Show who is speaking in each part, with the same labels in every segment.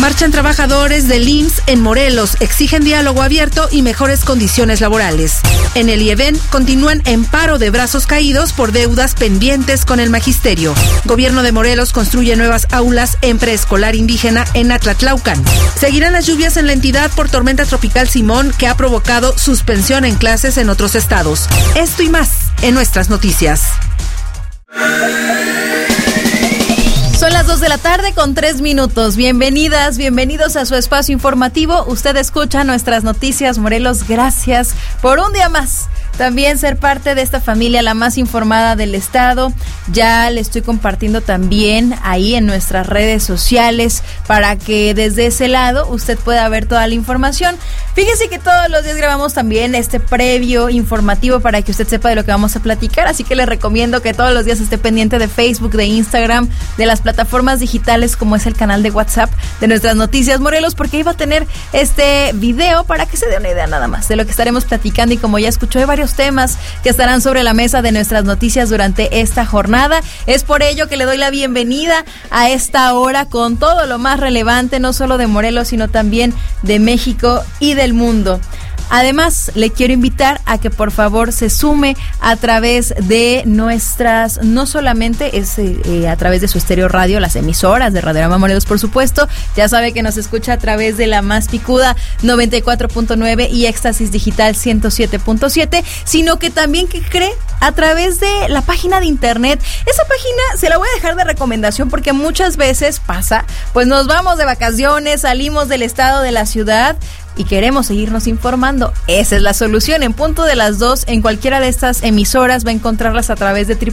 Speaker 1: Marchan trabajadores del IMSS en Morelos, exigen diálogo abierto y mejores condiciones laborales. En el IEVEN continúan en paro de brazos caídos por deudas pendientes con el magisterio. Gobierno de Morelos construye nuevas aulas en preescolar indígena en Atlatlaucan. Seguirán las lluvias en la entidad por tormenta tropical Simón, que ha provocado suspensión en clases en otros estados. Esto y más en nuestras noticias.
Speaker 2: Son las 2 de la tarde con 3 minutos. Bienvenidas, bienvenidos a su espacio informativo. Usted escucha nuestras noticias Morelos. Gracias por un día más. También ser parte de esta familia, la más informada del estado. Ya le estoy compartiendo también ahí en nuestras redes sociales para que desde ese lado usted pueda ver toda la información. Fíjese que todos los días grabamos también este previo informativo para que usted sepa de lo que vamos a platicar. Así que le recomiendo que todos los días esté pendiente de Facebook, de Instagram, de las plataformas digitales como es el canal de WhatsApp de nuestras noticias Morelos, porque ahí va a tener este video para que se dé una idea nada más de lo que estaremos platicando. Y como ya escuchó, hay varios temas que estarán sobre la mesa de nuestras noticias durante esta jornada. Es por ello que le doy la bienvenida a esta hora con todo lo más relevante, no solo de Morelos, sino también de México y del mundo. Además, le quiero invitar a que por favor se sume a través de nuestras, no solamente es a través de su estéreo radio, las emisoras de Radiorama Morelos, por supuesto. Ya sabe que nos escucha a través de la más picuda 94.9 y Éxtasis Digital 107.7, sino que también, ¿qué cree? A través de la página de internet. Esa página se la voy a dejar de recomendación porque muchas veces pasa, pues nos vamos de vacaciones, salimos del estado, de la ciudad y queremos seguirnos informando. Esa es la solución. En punto de las 2, en cualquiera de estas emisoras va a encontrarlas a través de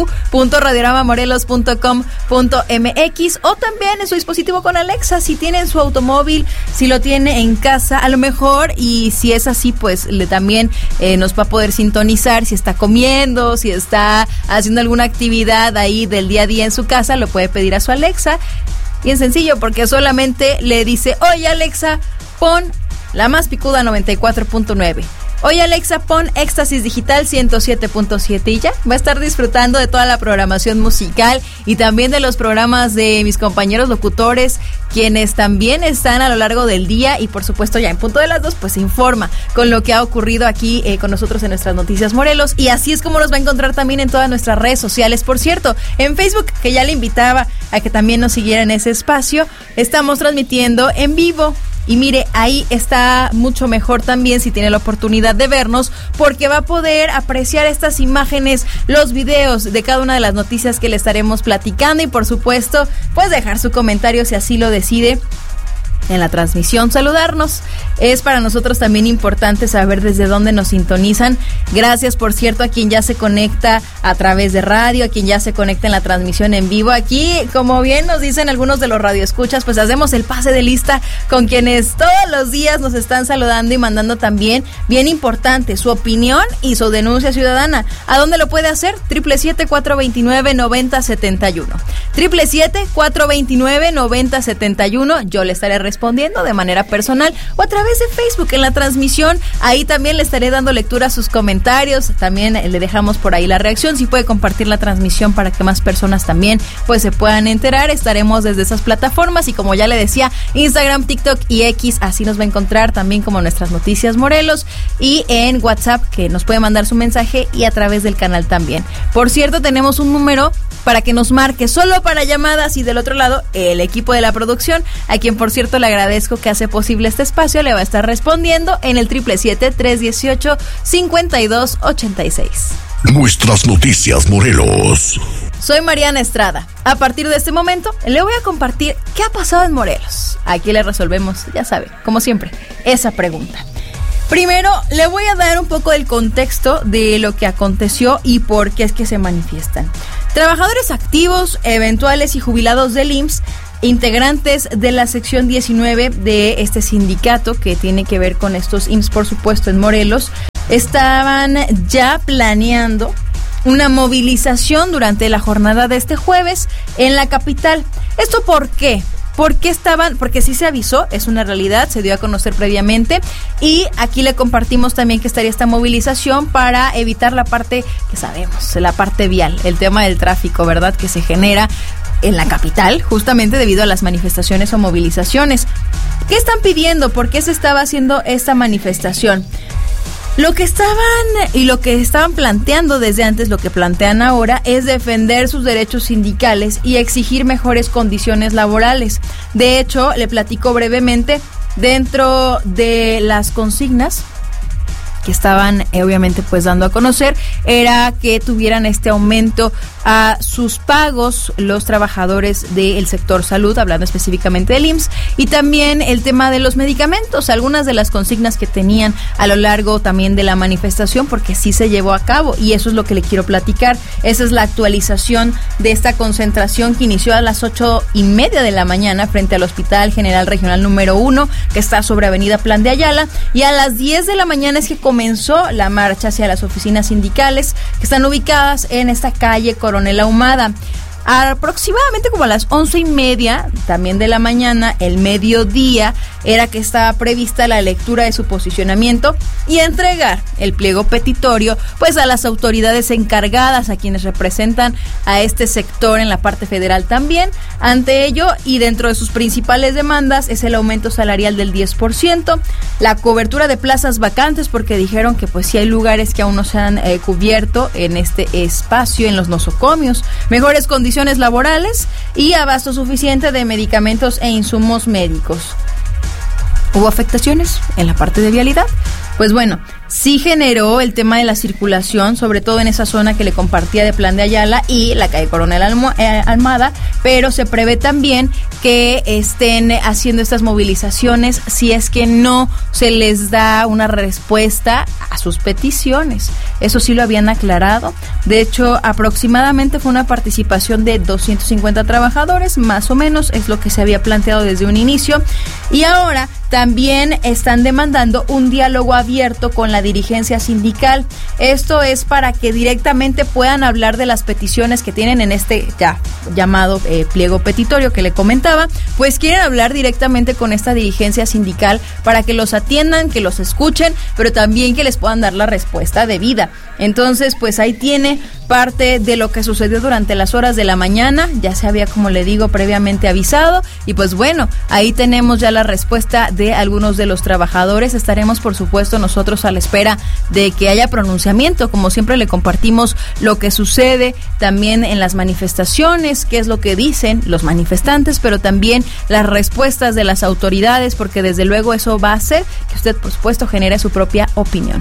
Speaker 2: www.radioramamorelos.com.mx o también en su dispositivo con Alexa, si tiene en su automóvil, si lo tiene en casa, a lo mejor, y si es así, pues también nos va a poder sintonizar. Si está comiendo, si está haciendo alguna actividad ahí del día a día en su casa, lo puede pedir a su Alexa. Bien sencillo, porque solamente le dice: oye Alexa, pon la más picuda 94.9. Oye Alexa, pon Éxtasis Digital 107.7 y ya va a estar disfrutando de toda la programación musical y también de los programas de mis compañeros locutores, quienes también están a lo largo del día, y por supuesto ya en punto de las 2 pues se informa con lo que ha ocurrido aquí con nosotros en nuestras noticias Morelos, y así es como nos va a encontrar también en todas nuestras redes sociales. Por cierto, en Facebook, que ya le invitaba a que también nos siguiera en ese espacio, estamos transmitiendo en vivo. Y mire, ahí está mucho mejor también si tiene la oportunidad de vernos, porque va a poder apreciar estas imágenes, los videos de cada una de las noticias que le estaremos platicando, y por supuesto, pues dejar su comentario si así lo decide en la transmisión, saludarnos. Es para nosotros también importante saber desde dónde nos sintonizan. Gracias, por cierto, a quien ya se conecta a través de radio, a quien ya se conecta en la transmisión en vivo. Aquí, como bien nos dicen algunos de los radioescuchas, pues hacemos el pase de lista con quienes todos los días nos están saludando y mandando también, bien importante, su opinión y su denuncia ciudadana. ¿A dónde lo puede hacer? 777-429-9071. 777-429-9071. Yo le estaré respondiendo de manera personal o a través de Facebook en la transmisión. Ahí también le estaré dando lectura a sus comentarios. También le dejamos por ahí la reacción. Si puede compartir la transmisión para que más personas también pues se puedan enterar. Estaremos desde esas plataformas, y como ya le decía, Instagram, TikTok y X, así nos va a encontrar también como nuestras noticias Morelos, y en WhatsApp, que nos puede mandar su mensaje, y a través del canal también. Por cierto, tenemos un número para que nos marque solo para llamadas, y del otro lado el equipo de la producción, a quien por cierto le agradezco que hace posible este espacio, le va a estar respondiendo en el 777-318-5286.
Speaker 3: Nuestras noticias Morelos.
Speaker 2: Soy Mariana Estrada. A partir de este momento le voy a compartir qué ha pasado en Morelos. Aquí le resolvemos, ya sabe, como siempre, esa pregunta. Primero, le voy a dar un poco del contexto de lo que aconteció y por qué es que se manifiestan. Trabajadores activos, eventuales y jubilados del IMSS, integrantes de la sección 19 de este sindicato que tiene que ver con estos IMSS, por supuesto, en Morelos, estaban ya planeando una movilización durante la jornada de este jueves en la capital. ¿Esto por qué? ¿Por qué estaban? Porque sí se avisó, es una realidad, se dio a conocer previamente, y aquí le compartimos también que estaría esta movilización para evitar la parte que sabemos, la parte vial, el tema del tráfico, ¿verdad?, que se genera en la capital, justamente debido a las manifestaciones o movilizaciones. ¿Qué están pidiendo? ¿Por qué se estaba haciendo esta manifestación? Lo que estaban planteando desde antes, lo que plantean ahora, es defender sus derechos sindicales y exigir mejores condiciones laborales. De hecho, le platico brevemente, dentro de las consignas que estaban obviamente pues dando a conocer, era que tuvieran este aumento a sus pagos los trabajadores del sector salud, hablando específicamente del IMSS, y también el tema de los medicamentos, algunas de las consignas que tenían a lo largo también de la manifestación, porque sí se llevó a cabo, y eso es lo que le quiero platicar. Esa es la actualización de esta concentración que inició a las 8:30 de la mañana frente al Hospital General Regional número 1, que está sobre Avenida Plan de Ayala, y a las 10 de la mañana es que comenzó la marcha hacia las oficinas sindicales que están ubicadas en esta calle Coronel Ahumada. Aproximadamente como a las 11:30 también de la mañana, el mediodía, era que estaba prevista la lectura de su posicionamiento y entregar el pliego petitorio pues a las autoridades encargadas, a quienes representan a este sector en la parte federal también. Ante ello, y dentro de sus principales demandas, es el aumento salarial del 10%, la cobertura de plazas vacantes, porque dijeron que pues sí hay lugares que aún no se han cubierto en este espacio, en los nosocomios, mejores condiciones laborales y abasto suficiente de medicamentos e insumos médicos. ¿Hubo afectaciones en la parte de vialidad? Pues bueno, sí generó el tema de la circulación, sobre todo en esa zona que le compartía de Plan de Ayala y la calle Coronel Ahumada, pero se prevé también que estén haciendo estas movilizaciones si es que no se les da una respuesta a sus peticiones. Eso sí lo habían aclarado. De hecho, aproximadamente fue una participación de 250 trabajadores, más o menos, es lo que se había planteado desde un inicio. Y ahora también están demandando un diálogo abierto con la dirigencia sindical. Esto es para que directamente puedan hablar de las peticiones que tienen en este ya llamado pliego petitorio que le comentaba. Pues quieren hablar directamente con esta dirigencia sindical para que los atiendan, que los escuchen, pero también que les puedan dar la respuesta debida. Entonces, pues ahí tiene parte de lo que sucedió durante las horas de la mañana. Ya se había, como le digo, previamente avisado, y pues bueno, ahí tenemos ya la respuesta de algunos de los trabajadores. Estaremos, por supuesto, nosotros a la espera de que haya pronunciamiento. Como siempre, le compartimos lo que sucede también en las manifestaciones, qué es lo que dicen los manifestantes, pero también las respuestas de las autoridades, porque desde luego eso va a hacer que usted, por supuesto, genere su propia opinión.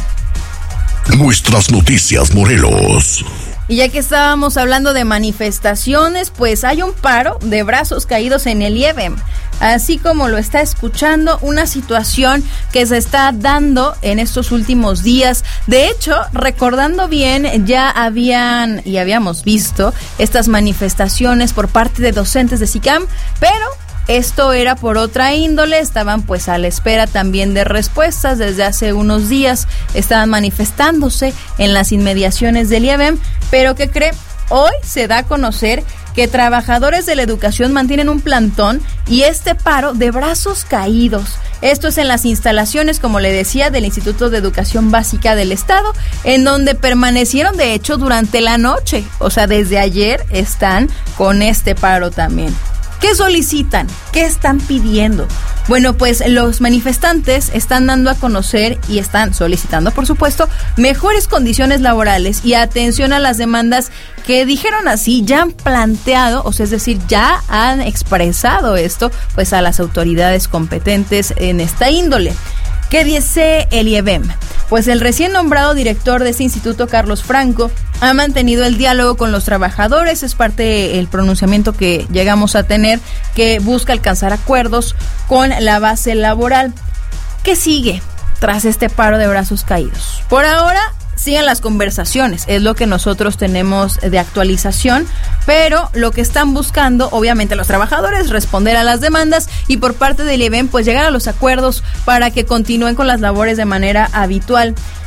Speaker 3: Nuestras noticias, Morelos.
Speaker 2: Y ya que estábamos hablando de manifestaciones, pues hay un paro de brazos caídos en el IEVM. Así como lo está escuchando, una situación que se está dando en estos últimos días. De hecho, recordando bien, ya habíamos visto estas manifestaciones por parte de docentes de SICAM, pero esto era por otra índole. Estaban pues a la espera también de respuestas. Desde hace unos días estaban manifestándose en las inmediaciones del IEVM, pero ¿qué cree? Hoy se da a conocer que trabajadores de la educación mantienen un plantón y este paro de brazos caídos. Esto es en las instalaciones, como le decía, del Instituto de Educación Básica del Estado, en donde permanecieron de hecho durante la noche. O sea, desde ayer están con este paro también. ¿Qué solicitan? ¿Qué están pidiendo? Bueno, pues los manifestantes están dando a conocer y están solicitando, por supuesto, mejores condiciones laborales y atención a las demandas que, dijeron así, ya han planteado, o sea, es decir, ya han expresado esto pues a las autoridades competentes en esta índole. ¿Qué dice el IEVM? Pues el recién nombrado director de este instituto, Carlos Franco, ha mantenido el diálogo con los trabajadores. Es parte del pronunciamiento que llegamos a tener, que busca alcanzar acuerdos con la base laboral. ¿Qué sigue tras este paro de brazos caídos? Por ahora siguen las conversaciones, es lo que nosotros tenemos de actualización, pero lo que están buscando, obviamente, los trabajadores, responder a las demandas, y por parte del IEVM, pues llegar a los acuerdos para que continúen con las labores de manera habitual.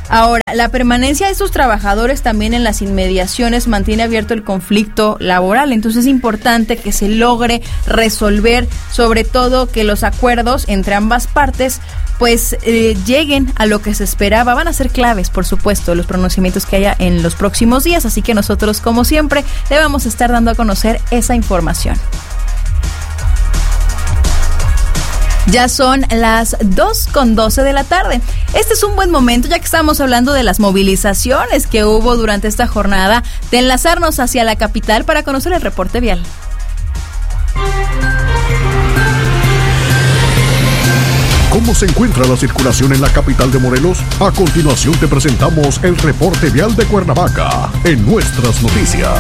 Speaker 2: Ahora, la permanencia de estos trabajadores también en las inmediaciones mantiene abierto el conflicto laboral, entonces es importante que se logre resolver, sobre todo que los acuerdos entre ambas partes pues lleguen a lo que se esperaba. Van a ser claves, por supuesto, los pronunciamientos que haya en los próximos días, así que nosotros, como siempre, le vamos a estar dando a conocer esa información. Ya son las 2:12 de la tarde. Este es un buen momento, ya que estamos hablando de las movilizaciones que hubo durante esta jornada, de enlazarnos hacia la capital para conocer el reporte vial.
Speaker 3: ¿Cómo se encuentra la circulación en la capital de Morelos? A continuación te presentamos el reporte vial de Cuernavaca en Nuestras Noticias.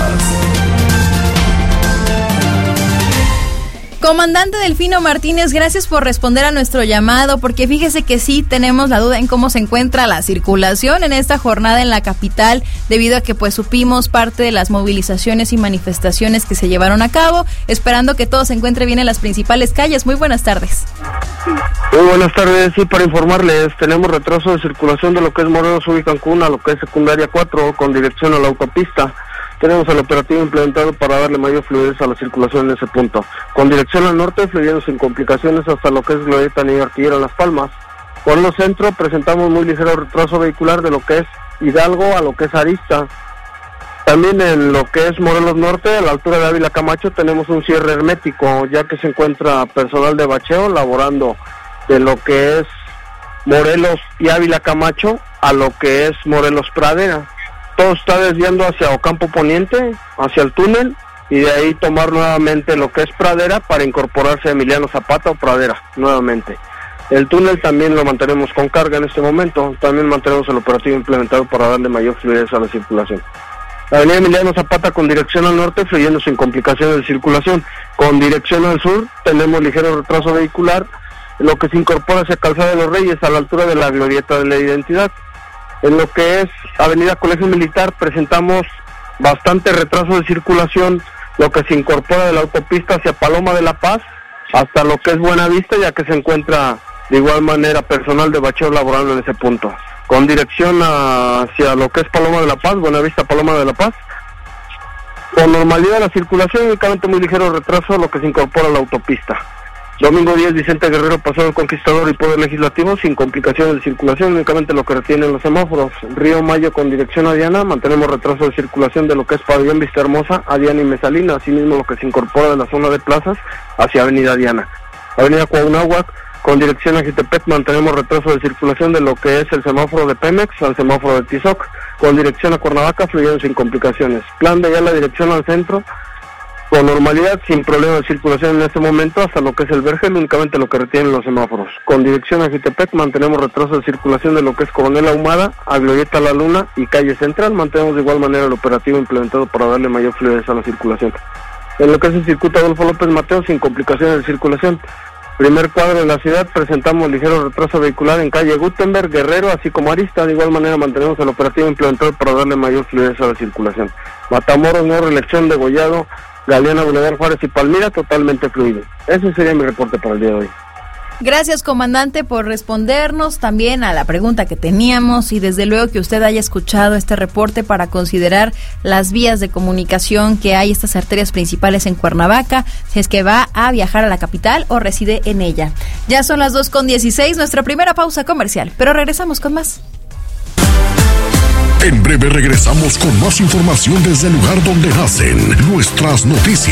Speaker 2: Comandante Delfino Martínez, gracias por responder a nuestro llamado, porque fíjese que sí tenemos la duda en cómo se encuentra la circulación en esta jornada en la capital, debido a que pues supimos parte de las movilizaciones y manifestaciones que se llevaron a cabo, esperando que todo se encuentre bien en las principales calles. Muy buenas tardes.
Speaker 4: Muy buenas tardes, sí, para informarles, tenemos retraso de circulación de lo que es Morelos Ubicancún a lo que es secundaria 4 con dirección a la autopista. Tenemos el operativo implementado para darle mayor fluidez a la circulación en ese punto. Con dirección al norte, fluyendo sin complicaciones hasta lo que es Glorieta Niño Artillero en Las Palmas. Por lo centro, presentamos muy ligero retraso vehicular de lo que es Hidalgo a lo que es Arista. También en lo que es Morelos Norte, a la altura de Ávila Camacho, tenemos un cierre hermético, ya que se encuentra personal de bacheo laborando de lo que es Morelos y Ávila Camacho a lo que es Morelos Pradera. Todo está desviando hacia Ocampo Poniente, hacia el túnel, y de ahí tomar nuevamente lo que es Pradera para incorporarse a Emiliano Zapata o Pradera nuevamente. El túnel también lo mantenemos con carga en este momento, también mantenemos el operativo implementado para darle mayor fluidez a la circulación. La avenida Emiliano Zapata con dirección al norte, fluyendo sin complicaciones de circulación. Con dirección al sur, tenemos ligero retraso vehicular, lo que se incorpora hacia Calzada de los Reyes, a la altura de la Glorieta de la Identidad. En lo que es Avenida Colegio Militar, presentamos bastante retraso de circulación, lo que se incorpora de la autopista hacia Paloma de la Paz, hasta lo que es Buenavista, ya que se encuentra de igual manera personal de bacheo laborando en ese punto. Con dirección hacia lo que es Paloma de la Paz, Buenavista, Paloma de la Paz, con normalidad la circulación, únicamente muy ligero retraso, lo que se incorpora a la autopista. Domingo 10, Vicente Guerrero, Paseo el Conquistador y Poder Legislativo, sin complicaciones de circulación, únicamente lo que retienen los semáforos. Río Mayo con dirección a Diana, mantenemos retraso de circulación de lo que es Pabellón Vista Hermosa a Diana y Mesalina, asimismo lo que se incorpora de la zona de plazas hacia Avenida Diana. Avenida Cuauhnáhuac con dirección a Jitepec, mantenemos retraso de circulación de lo que es el semáforo de Pemex al semáforo de Tizoc, con dirección a Cuernavaca, fluyendo sin complicaciones. Plan de Ayala, dirección al centro, con normalidad, sin problema de circulación en este momento, hasta lo que es el Vergel, únicamente lo que retienen los semáforos. Con dirección a Jitepec, mantenemos retraso de circulación de lo que es Coronel Ahumada, a Glorieta La Luna y Calle Central. Mantenemos de igual manera el operativo implementado para darle mayor fluidez a la circulación. En lo que es el circuito Adolfo López Mateos, sin complicaciones de circulación. Primer cuadro de la ciudad, presentamos ligero retraso vehicular en calle Gutenberg, Guerrero, así como Arista. De igual manera mantenemos el operativo implementado para darle mayor fluidez a la circulación. Matamoros, Nueva Elección, Degollado, Galeana, Boulevard Juárez y Palmira, totalmente fluido. Ese sería mi reporte para el día de hoy.
Speaker 2: Gracias, comandante, por respondernos también a la pregunta que teníamos, y desde luego que usted haya escuchado este reporte para considerar las vías de comunicación que hay, estas arterias principales en Cuernavaca, si es que va a viajar a la capital o reside en ella. Ya son las 2:16, nuestra primera pausa comercial, pero regresamos con más.
Speaker 3: En breve regresamos con más información desde el lugar donde nacen nuestras noticias.